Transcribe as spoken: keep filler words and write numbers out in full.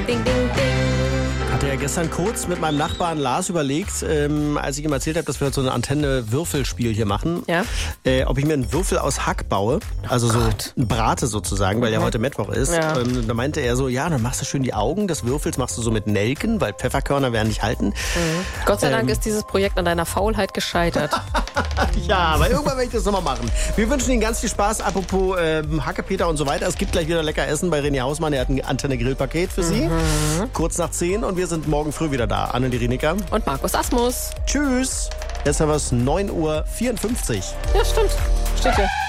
Ding, ding, ding. Hatte ja gestern kurz mit meinem Nachbarn Lars überlegt, ähm, als ich ihm erzählt habe, dass wir heute so ein Antenne-Würfelspiel hier machen, Ja. äh, ob ich mir einen Würfel aus Hack baue, also so Gott. ein Brate sozusagen, weil ja heute Mittwoch ist. Ja. Ähm, da meinte er so, ja, dann machst du schön die Augen des Würfels, machst du so mit Nelken, weil Pfefferkörner werden nicht halten. Gott sei Dank Ähm. ist dieses Projekt an deiner Faulheit gescheitert. Ja, aber irgendwann werde ich das nochmal machen. Wir wünschen Ihnen ganz viel Spaß, apropos ähm, Hackepeter und so weiter. Es gibt gleich wieder lecker Essen bei René Hausmann, er hat ein Antenne-Grill-Paket für Sie. Kurz nach zehn und wir sind morgen früh wieder da. Anne-Lirie Nicker. Und Markus Asmus. Tschüss. Jetzt haben wir es neun Uhr vierundfünfzig. Ja, stimmt. Steht hier.